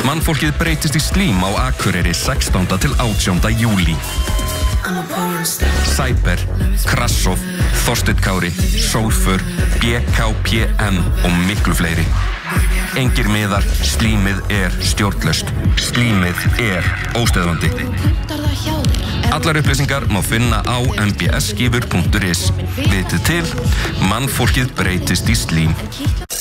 Mannfólkið breytist í slím á Akureyri 16. til 18. júlí. Cyber, Krassov, Þorsteinn Kári, Sólfur, BKPM og miklu fleiri. Engir miðar, slímið stjórnlaust. Slímið óstöðvandi. Allar upplýsingar má finna á mbsgifur.is. Vitið til, mannfólkið breytist í slím.